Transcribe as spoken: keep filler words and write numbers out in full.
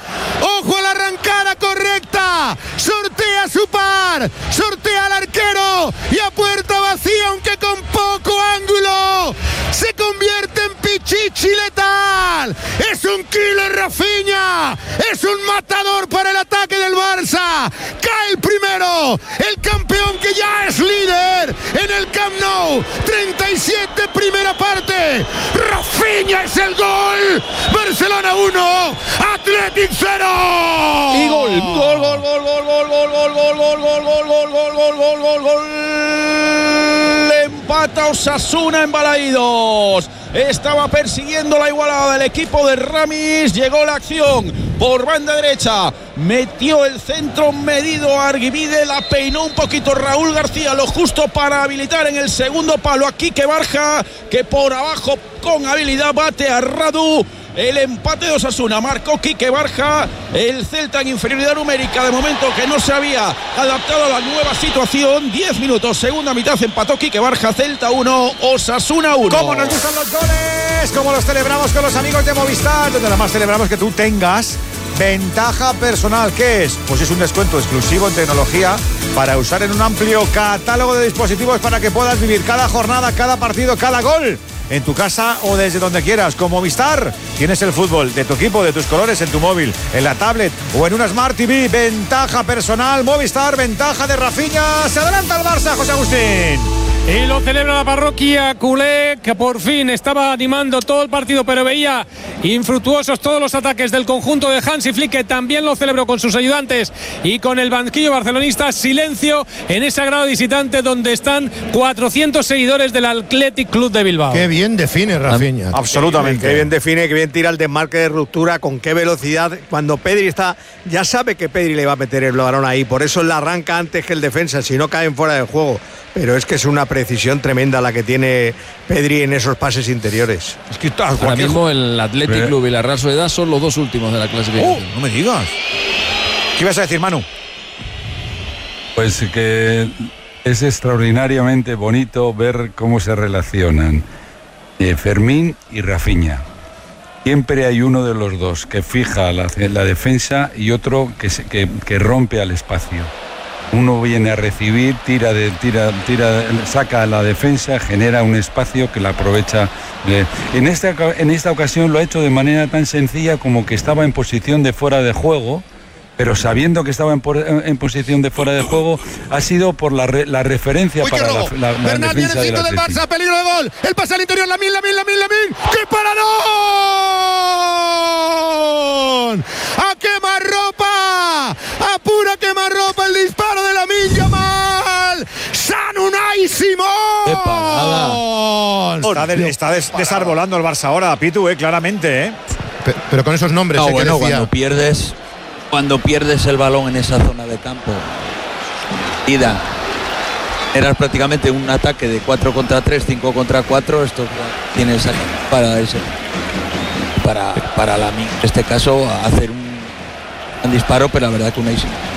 Ojo a la arrancada correcta. Sortea su par. Sortea al arquero. Y a puerta vacía, aunque con poco ángulo, se convierte en pichichi letal. Es un killer Rafinha. Es un matador para el ataque del Barça. Cae el primero. El campeón que ya es líder en el Camp Nou. treinta y siete, primera parte. Rafinha es el gol. Barcelona uno, Athletic cero. Y gol, gol, gol, gol, gol, gol, gol, gol, gol, gol, gol, gol, gol, gol, gol, gol, gol, gol. Empata Osasuna en Balaídos. Estaba persiguiendo la igualada del equipo de Ramis. Llegó la acción por banda derecha. Metió el centro medido a Arguibide. La peinó un poquito Raúl García. Lo justo para habilitar en el segundo palo a Quique Barja, que por abajo con habilidad bate a Radu. El empate de Osasuna marcó Quique Barja. El Celta en inferioridad numérica, de momento que no se había adaptado a la nueva situación. diez minutos, segunda mitad, empató Quique Barja. Celta uno, Osasuna uno. ¿Cómo nos gustan los goles? ¿Cómo los celebramos con los amigos de Movistar? Donde además celebramos que tú tengas ventaja personal. ¿Qué es? Pues es un descuento exclusivo en tecnología para usar en un amplio catálogo de dispositivos para que puedas vivir cada jornada, cada partido, cada gol en tu casa o desde donde quieras. Con Movistar tienes el fútbol de tu equipo, de tus colores en tu móvil, en la tablet o en una Smart T V. Ventaja personal Movistar, ventaja de Rafinha. Se adelanta el Barça, José Agustín. Y lo celebra la parroquia culé, que por fin estaba animando todo el partido, pero veía infructuosos todos los ataques del conjunto de Hansi Flick, que también lo celebró con sus ayudantes y con el banquillo barcelonista. Silencio en ese grado visitante donde están cuatrocientos seguidores del Athletic Club de Bilbao. Qué bien define Rafinha. Absolutamente. Qué bien define, qué bien tira el desmarque de ruptura, con qué velocidad. Cuando Pedri está, ya sabe que Pedri le va a meter el balón ahí, por eso la arranca antes que el defensa, si no caen fuera del juego. Pero es que es una precisión tremenda la que tiene Pedri en esos pases interiores. Es que Ahora cualquier... mismo el Athletic Pero... Club y la Real Sociedad son los dos últimos de la clasificación. Oh, no me digas. ¿Qué ibas a decir, Manu? Pues que es extraordinariamente bonito ver cómo se relacionan eh, Fermín y Rafinha. Siempre hay uno de los dos que fija la, la defensa y otro que, se, que, que rompe al espacio. Uno viene a recibir, tira, de, tira, tira, saca a la defensa, genera un espacio que la aprovecha. En esta, en esta ocasión lo ha hecho de manera tan sencilla como que estaba en posición de fuera de juego, pero sabiendo que estaba en, por, en posición de fuera de juego, ha sido por la, re, la referencia. Uy, para la, la, la Bernat defensa viene del Barça, peligro de gol. El pase al interior, Lamine, Lamine, Lamine, Lamine. ¡Qué paradón! ¡A quemarropa! ¡Apura quemarropa el disparo de Lamine Yamal! ¡San Unai Simón! ¡Qué parada! Está, de, está des, desarbolando el Barça ahora, Pitu, eh, claramente. Eh. Pero, pero con esos nombres. No, eh, bueno, que cuando pierdes... Cuando pierdes el balón en esa zona de campo, ida, eras prácticamente un ataque de cuatro contra tres, cinco contra cuatro. Esto tienes aquí para ese, para, para la, en este caso, hacer un, un disparo, pero la verdad que una